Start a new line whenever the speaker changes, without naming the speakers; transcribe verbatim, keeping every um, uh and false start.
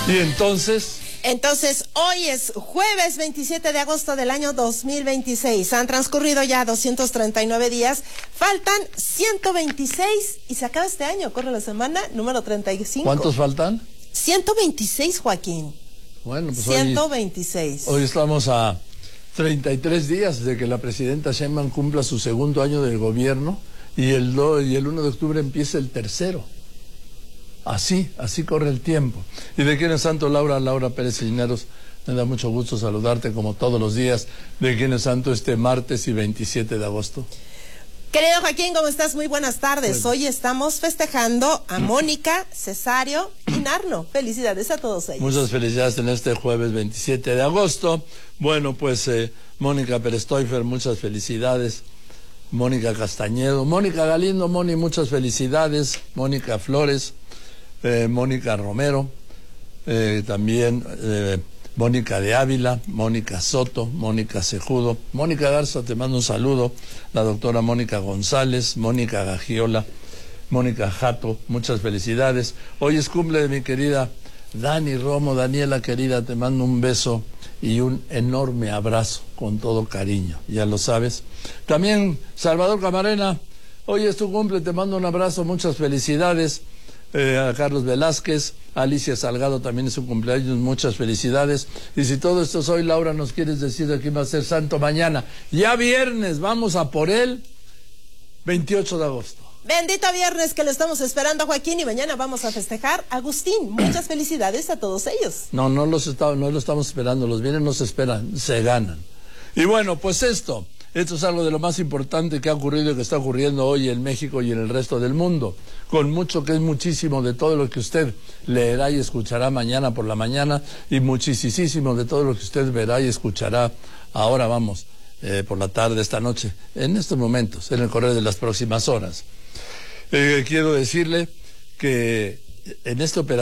Y entonces...
Entonces, hoy es jueves veintisiete de agosto del año dos mil veintiséis. Han transcurrido ya doscientos treinta y nueve días. Faltan ciento veintiséis y se acaba este año. Corre la semana número treinta y cinco.
¿Cuántos faltan?
ciento veintiséis, Joaquín.
Bueno, pues
ciento veintiséis.
Hoy, hoy estamos a treinta y tres días de que la presidenta Sheinbaum cumpla su segundo año del gobierno y el, do, y el uno de octubre empieza el tercero. Así, así corre el tiempo. ¿Y de quién es santo? Laura, Laura Pérez Cisneros. Me da mucho gusto saludarte como todos los días. ¿De quién es santo este martes y veintisiete de agosto?
Querido Joaquín, ¿cómo estás? Muy buenas tardes.
Bueno.
Hoy estamos festejando a Mónica, Cesario y Narno. Felicidades a todos ellos.
Muchas felicidades en este jueves veintisiete de agosto. Bueno, pues eh, Mónica Pérez Toifer, muchas felicidades. Mónica Castañedo, Mónica Galindo, Moni, muchas felicidades. Mónica Flores. Eh, Mónica Romero, eh, también eh, Mónica de Ávila, Mónica Soto, Mónica Cejudo, Mónica Garza, te mando un saludo, la doctora Mónica González, Mónica Gagiola, Mónica Jato, muchas felicidades. Hoy es cumple de mi querida Dani Romo. Daniela querida, te mando un beso y un enorme abrazo con todo cariño, ya lo sabes. También Salvador Camarena, hoy es tu cumple, te mando un abrazo, muchas felicidades. Eh, a Carlos Velázquez, Alicia Salgado también es su cumpleaños, muchas felicidades. Y si todo esto es hoy, Laura, nos quieres decir de quién va a ser santo mañana. Ya viernes, vamos a por él, veintiocho de agosto.
Bendito viernes, que lo estamos esperando, Joaquín, y mañana vamos a festejar a Agustín. Muchas felicidades a todos ellos.
No, no los está, no lo estamos esperando, los bienes no se esperan, se ganan. Y bueno, pues esto, esto es algo de lo más importante que ha ocurrido y que está ocurriendo hoy en México y en el resto del mundo. Con mucho, que es muchísimo de todo lo que usted leerá y escuchará mañana por la mañana, y muchísimo de todo lo que usted verá y escuchará ahora, vamos, eh, por la tarde, esta noche, en estos momentos, en el correr de las próximas horas. Eh, quiero decirle que en este operativo